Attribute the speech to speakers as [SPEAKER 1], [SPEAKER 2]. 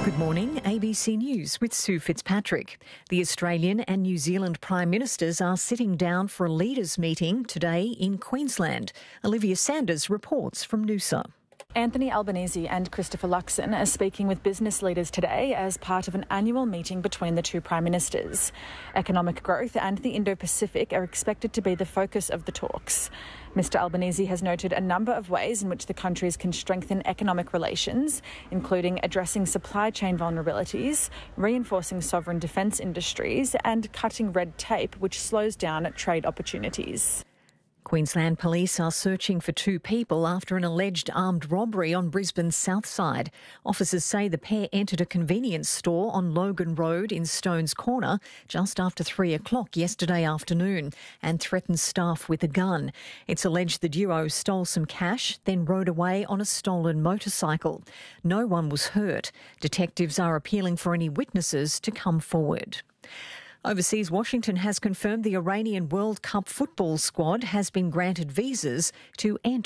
[SPEAKER 1] Good morning, ABC News with Sue Fitzpatrick. The Australian and New Zealand Prime Ministers are sitting down for a leaders' meeting today in Queensland. Olivia Sanders reports from Noosa.
[SPEAKER 2] Anthony Albanese and Christopher Luxon are speaking with business leaders today as part of an annual meeting between the two Prime Ministers. Economic growth and the Indo-Pacific are expected to be the focus of the talks. Mr Albanese has noted a number of ways in which the countries can strengthen economic relations, including addressing supply chain vulnerabilities, reinforcing sovereign defence industries and cutting red tape, which slows down trade opportunities.
[SPEAKER 1] Queensland police are searching for two people after an alleged armed robbery on Brisbane's south side. Officers say the pair entered a convenience store on Logan Road in Stones Corner just after 3 o'clock yesterday afternoon and threatened staff with a gun. It's alleged the duo stole some cash, then rode away on a stolen motorcycle. No one was hurt. Detectives are appealing for any witnesses to come forward. Overseas, Washington has confirmed the Iranian World Cup football squad has been granted visas to enter